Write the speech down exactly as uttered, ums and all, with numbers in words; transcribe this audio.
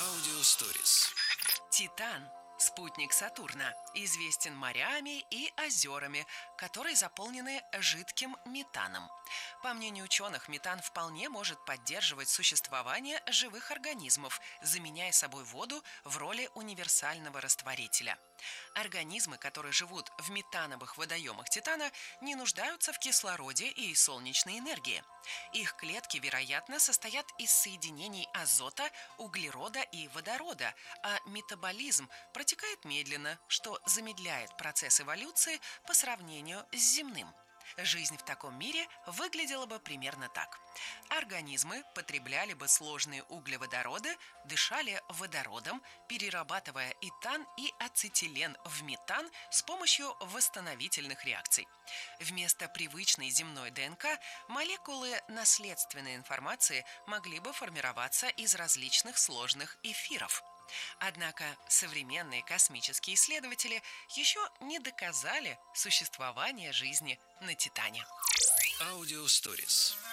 Аудиосторис. Титан – спутник Сатурна, известен морями и озерами, которые заполнены жидким метаном. По мнению ученых, метан вполне может поддерживать существование живых организмов, заменяя собой воду в роли универсального растворителя. Организмы, которые живут в метановых водоемах Титана, не нуждаются в кислороде и солнечной энергии. Их клетки, вероятно, состоят из соединений азота, углерода и водорода, а метаболизм протекает медленно, что замедляет процесс эволюции по сравнению с земным. Жизнь в таком мире выглядела бы примерно так. Организмы потребляли бы сложные углеводороды, дышали водородом, перерабатывая этан и ацетилен в метан с помощью восстановительных реакций. Вместо привычной земной ДНК молекулы наследственной информации могли бы формироваться из различных сложных эфиров. Однако современные космические исследователи еще не доказали существование жизни на Титане. Аудиосторис.